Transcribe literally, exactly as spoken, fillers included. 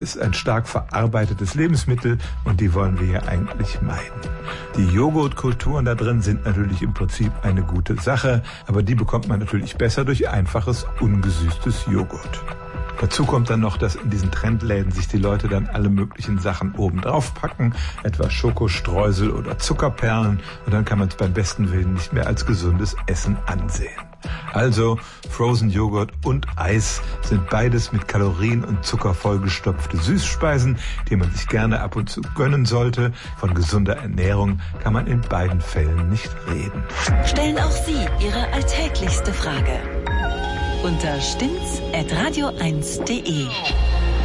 ist ein stark verarbeitetes Lebensmittel und die wollen wir ja eigentlich meiden. Die Joghurtkulturen da drin sind natürlich im Prinzip eine gute Sache, aber die bekommt man natürlich besser durch einfaches, ungesüßtes Joghurt. Dazu kommt dann noch, dass in diesen Trendläden sich die Leute dann alle möglichen Sachen oben drauf packen, etwa Schokostreusel oder Zuckerperlen, und dann kann man es beim besten Willen nicht mehr als gesundes Essen ansehen. Also Frozen Joghurt und Eis sind beides mit Kalorien und Zucker vollgestopfte Süßspeisen, die man sich gerne ab und zu gönnen sollte. Von gesunder Ernährung kann man in beiden Fällen nicht reden. Stellen auch Sie Ihre alltäglichste Frage unter stimmt's at radio eins punkt de.